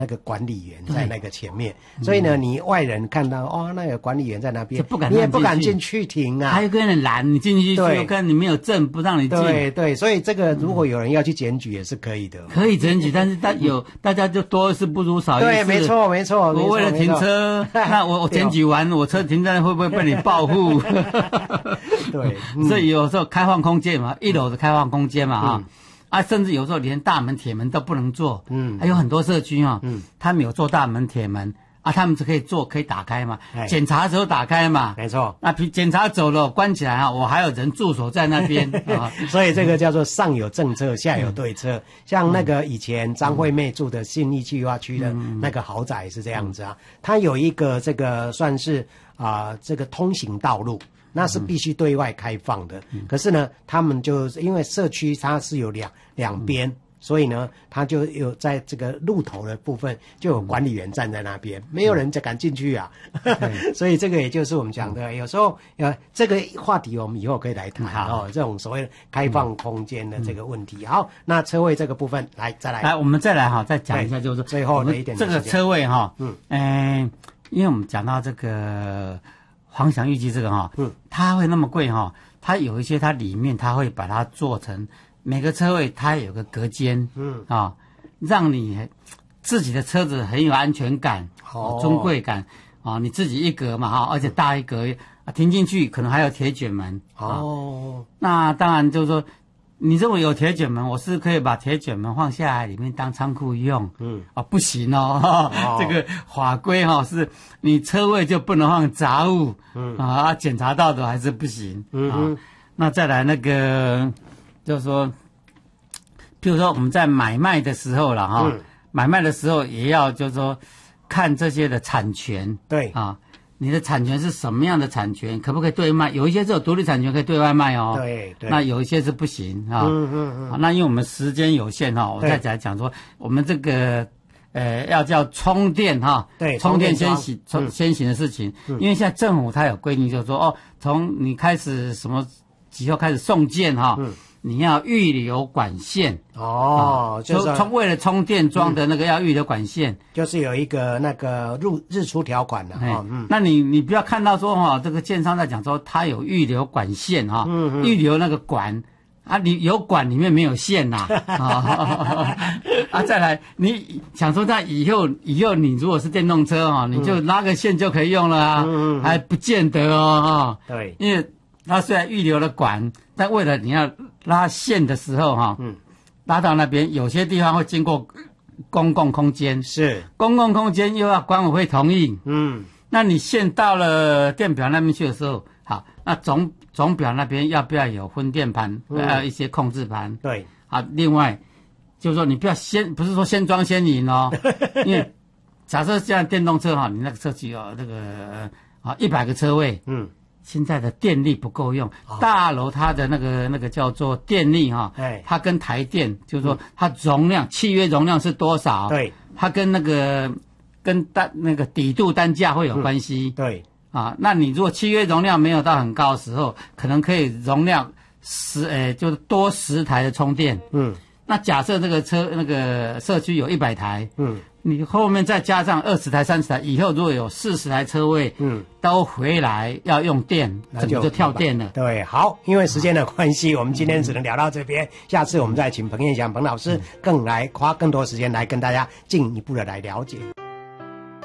那个管理员在那个前面，所以呢，你外人看到哦，那个管理员在那边，你也不敢进去停啊。 还有个人拦你进去，就看你没有证不让你进。 对，所以这个如果有人要去检举也是可以的， 可以检举，但是大家就多一事不如少一事。 对，没错。 我为了停车，那我检举完，我车停在那会不会被你报复？ 对， 所以有时候开放空间嘛，1楼的开放空间嘛甚至有时候连大门铁门都不能做，还有很多社区他们有做大门铁门他们是可以打开嘛，检查的时候打开嘛， 没错。 那检查走了关起来我还有人驻守在那边所以这个叫做上有政策，下有对策。像那个以前张惠妹住的信义计划区的那个豪宅是这样子它有一个这个算是这个通行道路。那是必须对外开放的，可是呢，他们就因为社区它是有两边，所以呢，他就有在这个路头的部分就有管理员站在那边，没有人敢进去啊。所以这个也就是我们讲的，有时候这个话题我们以后可以来谈这种所谓的开放空间的这个问题。好，那车位这个部分再来， 我们再来再讲一下，就是最后的一点这个车位因为我们讲到这个。黄翔预计这个它会那么贵它有一些它里面它会把它做成每个车位它有个隔间让你自己的车子很有安全感尊贵感你自己一格嘛而且大一格停进去可能还有铁卷门那当然就是说你认为有铁卷门，我是可以把铁卷门放下来，里面当仓库用。不行这个法规是你车位就不能放杂物。检查到的还是不行。那再来那个，就是说，譬如说我们在买卖的时候了买卖的时候也要就是说看这些的产权。 对你的产权是什么样的产权？可不可以对卖？有一些是有独立产权可以对外卖对。 那有一些是不行那因为我们时间有限我再讲说，我们这个要叫充电对， 充电先行的事情。因为现在政府它有规定，就是说从你开始什么几号开始送件你要预留管线就是为了充电桩的那个要预留管线， 就是有一个那个日出条款的那你不要看到说这个建商在讲说他有预留管线预留那个管你有管里面没有线再来你想说那以后你如果是电动车你就拉个线就可以用了还不见得对， 因为它虽然预留了管，但为了你要拉线的时候拉到那边有些地方会经过公共空间， 是公共空间又要管委会同意那你线到了电表那边去的时候，好，那总表那边要不要有分电盘一些控制盘？ 对另外就是说你不是说先装先赢因为假设这样电动车你那个车区有那个100个车位现在的电力不够用大楼它的那个叫做电力它跟台电就是说它容量契约容量是多少， 对， 它跟那个底度单价会有关系对那你如果契约容量没有到很高的时候，可能可以容量就是多10台的充电那假设这个那个社区有100台你后面再加上20台、30台，以后如果有40台车位，都回来要用电，整个就跳电了。 对，好，因为时间的关系，我们今天只能聊到这边，下次我们再请彭彦祥彭老师花更多时间来跟大家进一步的来了解。